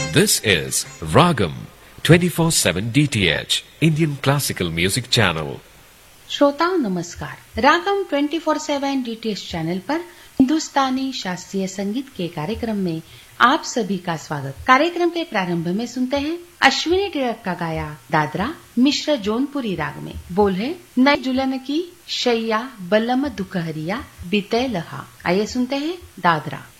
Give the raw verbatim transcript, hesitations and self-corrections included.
This is Ragam twenty-four seven D T H Indian Classical Music Channel. श्रोताओं नमस्कार। रागम twenty four seven DTH channel पर हिंदुस्तानी शास्त्रीय संगीत के कार्यक्रम में आप सभी का स्वागत। कार्यक्रम के प्रारंभ में सुनते हैं अश्विनी टिळक का गाया दादरा मिश्र जौनपुरी राग में। बोल है नई जुलन की शैया बलम दुखहरिया बीते लहा। आइए सुनते हैं दादरा।